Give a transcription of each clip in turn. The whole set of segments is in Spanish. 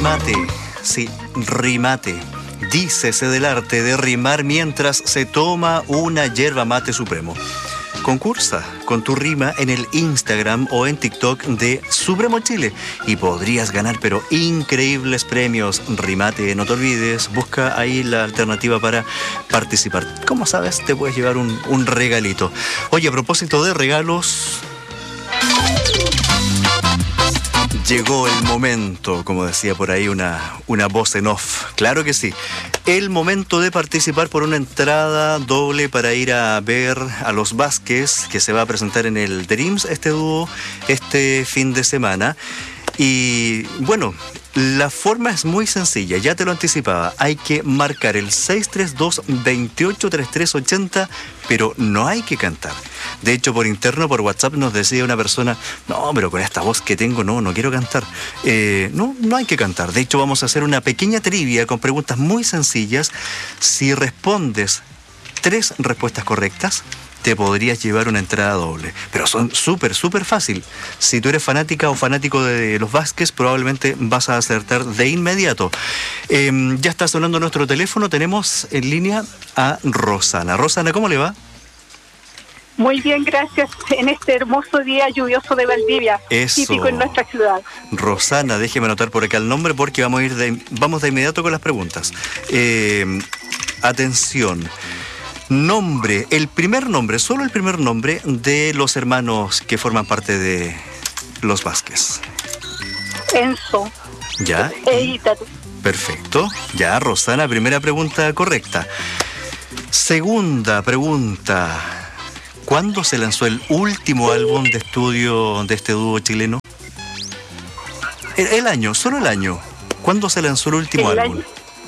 Rimate, sí, rimate. Dícese del arte de rimar mientras se toma una yerba mate supremo. Concursa con tu rima en el Instagram o en TikTok de Supremo Chile y podrías ganar pero increíbles premios. Rimate, no te olvides, busca ahí la alternativa para participar. Como sabes, te puedes llevar un regalito. Oye, a propósito de regalos, llegó el momento, como decía por ahí una voz en off. Claro que sí. El momento de participar por una entrada doble para ir a ver a los Vázquez, que se va a presentar en el Dreams, este dúo, este fin de semana. Y bueno, la forma es muy sencilla, ya te lo anticipaba. Hay que marcar el 632-283380, pero no hay que cantar. De hecho, por interno, por WhatsApp, nos decía una persona: no, pero con esta voz que tengo, no quiero cantar. No hay que cantar. De hecho, vamos a hacer una pequeña trivia con preguntas muy sencillas. Si respondes 3 respuestas correctas, te podrías llevar una entrada doble. Pero son súper fácil. Si tú eres fanática o fanático de los Vázquez, probablemente vas a acertar de inmediato. Ya está sonando nuestro teléfono. Tenemos en línea a Rosana. Rosana, ¿cómo le va? Muy bien, gracias. En este hermoso día lluvioso de Valdivia, Eso. Típico en nuestra ciudad. Rosana, déjeme anotar por acá el nombre porque vamos de inmediato con las preguntas. Atención. Nombre, solo el primer nombre de los hermanos que forman parte de los Vázquez. Enzo. Ya. Perfecto. Ya, Rosana, primera pregunta correcta. Segunda pregunta. ¿Cuándo se lanzó el último álbum de estudio de este dúo chileno? El año, solo el año. ¿Cuándo se lanzó el último álbum?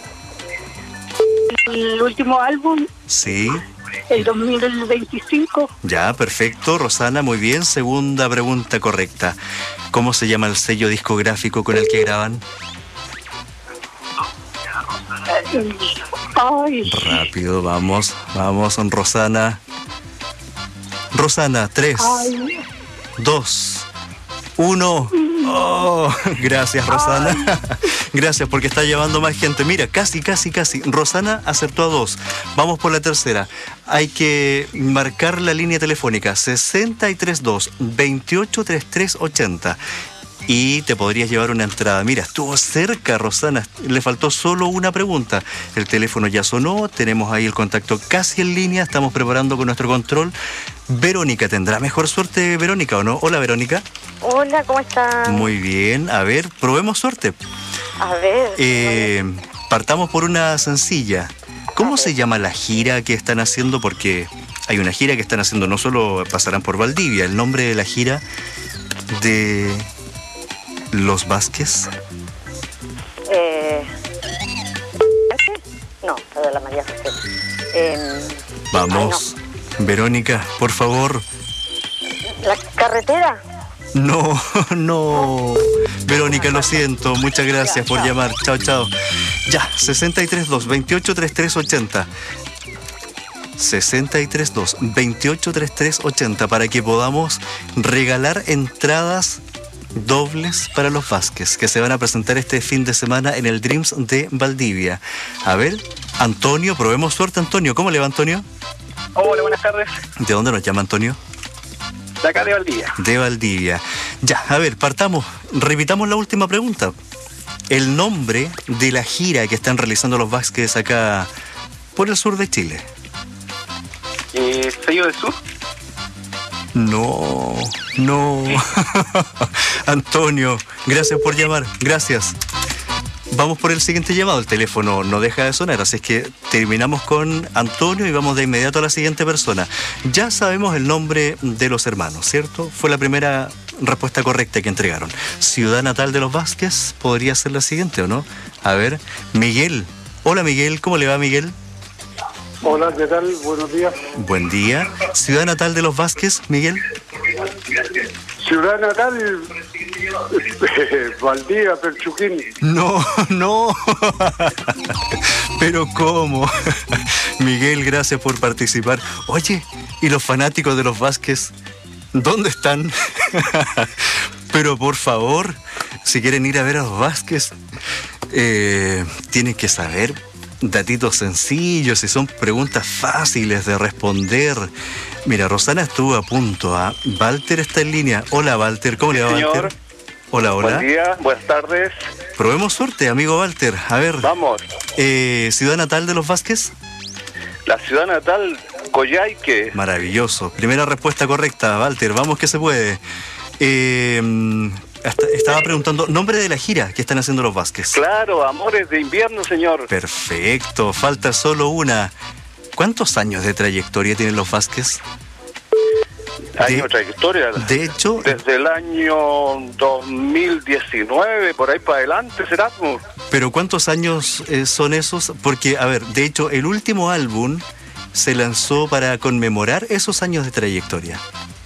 El último álbum. Sí. El 2025. Ya, perfecto, Rosana, muy bien. Segunda pregunta correcta. ¿Cómo se llama el sello discográfico con el que graban? Ay. Rápido, vamos, Rosana. Rosana, 3, 2, 1. Oh, gracias, Rosana. Gracias, porque está llevando más gente. Mira, casi. Rosana acertó a 2. Vamos por la tercera. Hay que marcar la línea telefónica 632-283380. Y te podrías llevar una entrada. Mira, estuvo cerca, Rosana. Le faltó solo una pregunta. El teléfono ya sonó. Tenemos ahí el contacto casi en línea. Estamos preparando con nuestro control. Verónica, ¿tendrá mejor suerte, Verónica, o no? Hola, Verónica. Hola, ¿cómo estás? Muy bien. A ver, probemos suerte. A ver. Partamos por una sencilla. ¿Cómo se llama la gira que están haciendo? Porque hay una gira que están haciendo, no solo pasarán por Valdivia. El nombre de la gira de los Vázquez. No, de la María José. Vamos, no. Verónica, por favor. ¿La carretera? No. Verónica, lo siento. Muchas gracias por llamar. Chao. Ya, 632-283380. 632-283380 para que podamos regalar entradas dobles para los Vázquez, que se van a presentar este fin de semana en el Dreams de Valdivia. A ver, Antonio, probemos suerte, Antonio. ¿Cómo le va, Antonio? Hola, buenas tardes. ¿De dónde nos llama, Antonio? De acá, de Valdivia. De Valdivia. Ya, a ver, partamos. Repitamos la última pregunta. El nombre de la gira que están realizando los Vázquez acá por el sur de Chile. ¿Sello del Sur? No. Antonio, gracias por llamar. Gracias. Vamos por el siguiente llamado. El teléfono no deja de sonar, así es que terminamos con Antonio y vamos de inmediato a la siguiente persona. Ya sabemos el nombre de los hermanos, ¿cierto? Fue la primera respuesta correcta que entregaron. Ciudad natal de los Vázquez podría ser la siguiente, ¿o no? A ver, Miguel. Hola, Miguel. ¿Cómo le va, Miguel? Hola, ¿qué tal? Buenos días. Buen día. ¿Ciudad natal de los Vázquez, Miguel? Ciudad natal, Valdivia, Perchuquín. No. Pero ¿cómo? Miguel, gracias por participar. Oye, ¿y los fanáticos de los Vázquez? ¿Dónde están? Pero por favor, Si quieren ir a ver a los Vázquez, tienen que saber datitos sencillos y son preguntas fáciles de responder. Mira, Rosana estuvo a punto. Walter está en línea. Hola, Walter. ¿Cómo le va, señor. Walter? Hola, hola. Buen día, buenas tardes. Probemos suerte, amigo Walter. A ver. Vamos. ¿Ciudad natal de los Vázquez? La ciudad natal, Coyhaique. Maravilloso. Primera respuesta correcta, Walter. Vamos que se puede. Estaba preguntando, nombre de la gira que están haciendo los Vázquez. Claro, Amores de Invierno, señor. Perfecto, falta solo una. ¿Cuántos años de trayectoria tienen los Vázquez? Año de trayectoria. De hecho, desde el año 2019, por ahí para adelante, será. ¿Pero cuántos años son esos? Porque, a ver, de hecho, el último álbum se lanzó para conmemorar esos años de trayectoria.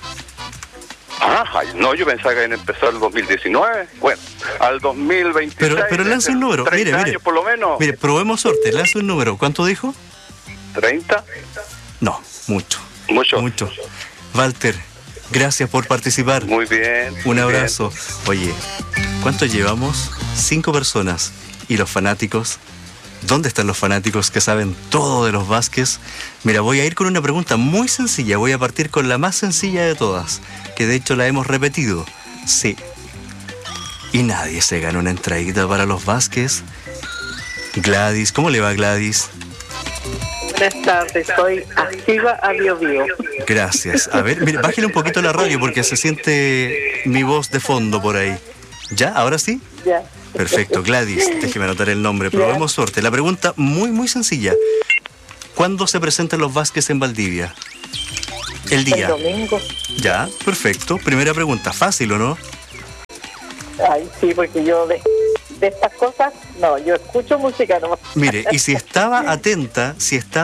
No, yo pensaba que habían empezado el 2019. Bueno, al 2026. Pero lance un número. 30 Mire. años por lo menos. Mire, probemos suerte. Lance un número. ¿Cuánto dijo? 30. No, mucho. Mucho. Walter, gracias por participar. Muy bien. Un muy abrazo. bien. Oye, ¿cuánto llevamos? 5 personas. ¿Y los fanáticos? ¿Dónde están los fanáticos que saben todo de los Vázquez? Mira, voy a ir con una pregunta muy sencilla. Voy a partir con la más sencilla de todas, que de hecho la hemos repetido. Sí. ¿Y nadie se gana una entradita para los Vázquez? Gladys, ¿cómo le va, Gladys? Buenas tardes, soy activa a BioBio. Gracias. A ver, mire, bájale un poquito la radio porque se siente mi voz de fondo por ahí. ¿Ya? ¿Ahora sí? Ya. Perfecto, Gladys, déjeme anotar el nombre. Probemos suerte. La pregunta muy sencilla. ¿Cuándo se presentan los Vázquez en Valdivia? El día. El domingo. Ya, perfecto. Primera pregunta. Fácil, ¿o no? Ay, sí, porque yo de estas cosas, no, yo escucho música nomás. Mire, y si estaba atenta,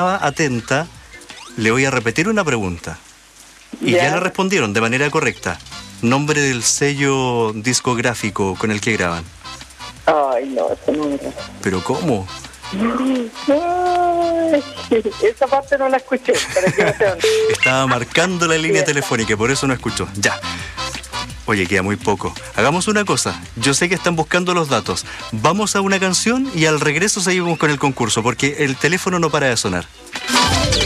le voy a repetir una pregunta. Y ya le respondieron de manera correcta. Nombre del sello discográfico con el que graban. Ay, no, eso no me... ¿Pero cómo? Ay, esa parte no la escuché, para que no sean... Estaba marcando la línea telefónica y por eso no escuchó. Ya. Oye, queda muy poco. Hagamos una cosa. Yo sé que están buscando los datos. Vamos a una canción y al regreso seguimos con el concurso, porque el teléfono no para de sonar.